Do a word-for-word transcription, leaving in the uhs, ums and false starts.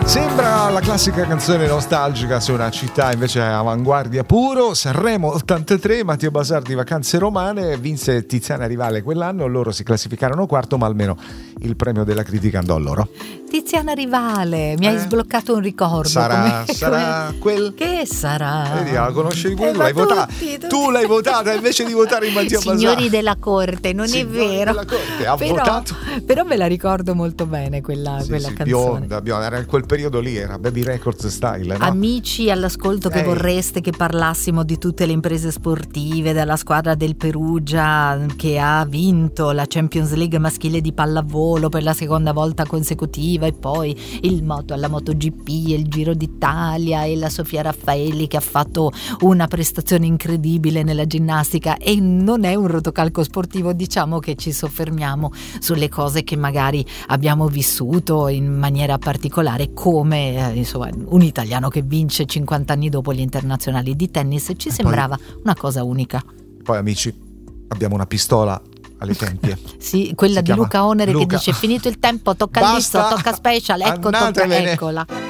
Sembra la classica canzone nostalgica su una città invece avanguardia puro. Sanremo ottantatré, Matteo Basardi, Vacanze Romane, vinse Tiziana Rivale quell'anno, loro si classificarono quarto, ma almeno il premio della critica andò a loro. Tiziana Rivale, mi hai Eh? sbloccato un ricordo. Sarà, come, sarà come... quel... Che sarà? Vedi, la conoscevi pure Eh, tu, ma l'hai votata. tutti, tutti. Tu l'hai votata invece di votare in Matteo Basardi. Signori della corte, non Signori è vero. della corte, ha però, votato. però me la ricordo molto bene quella, Sì, quella sì, canzone. bionda, bionda, era in quel periodo lì, era Baby Records style, no? Amici all'ascolto che Ehi. vorreste che parlassimo di tutte le imprese sportive, dalla squadra del Perugia che ha vinto la Champions League maschile di pallavolo per la seconda volta consecutiva, e poi il moto alla MotoGP e il Giro d'Italia, e la Sofia Raffaelli che ha fatto una prestazione incredibile nella ginnastica. E non è un rotocalco sportivo, diciamo che ci soffermiamo sulle cose che magari abbiamo vissuto in maniera particolare, come eh, insomma un italiano che vince cinquanta anni dopo gli internazionali di tennis. Ci E sembrava una cosa unica. Poi amici, abbiamo una pistola alle tempie. Sì, quella Si di chiama Luca Onere Luca. che dice: finito il tempo, tocca il Basta, dizzo, tocca special, ecco, tocca, andatevene. eccola.